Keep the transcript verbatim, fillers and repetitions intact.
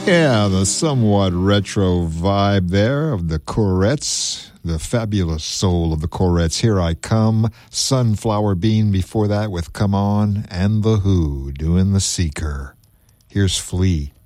Yeah, the somewhat retro vibe there of the Corettes, the fabulous soul of the Corettes. Here I Come, Sunflower Bean before that with Come On, and The Who doing The Seeker. Here's Flea.